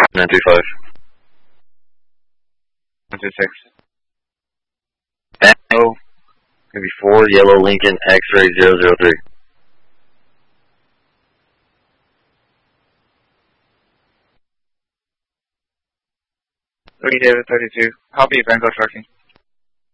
935. 126. Tango, maybe 4, Yellow Lincoln, X-ray 003. 3 David 32. Copy, Vanguard Trucking.